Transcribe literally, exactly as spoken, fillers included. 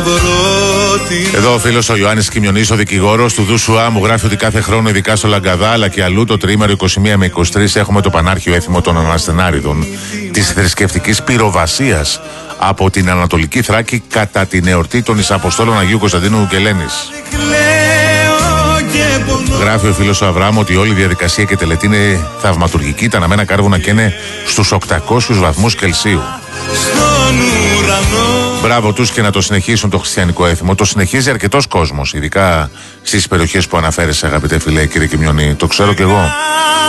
Εδώ ο φίλος ο Ιωάννης Κιμιονής, ο δικηγόρος του Δούσουά, μου γράφει ότι κάθε χρόνο, ειδικά στο Λαγκαδά αλλά και αλλού, το τριήμερο είκοσι μία με είκοσι τρία έχουμε το πανάρχιο έθιμο των Αναστενάριδων της θρησκευτικής πυροβασίας από την Ανατολική Θράκη κατά την εορτή των Εισαποστόλων Αγίου Κωνσταντίνου και Ελένης. Γράφει ο φίλος ο Αβραάμ ότι όλη η διαδικασία και τελετή είναι θαυματουργική. Τα αναμένα κάρβουνα και είναι στους οκτακόσιους βαθμούς Κελσίου. Μπράβο τους και να το συνεχίσουν το χριστιανικό έθιμο. Το συνεχίζει αρκετός κόσμος, ειδικά στις περιοχές που αναφέρεσαι, αγαπητέ φίλε, κύριε Κιμιονή. Το ξέρω κι εγώ.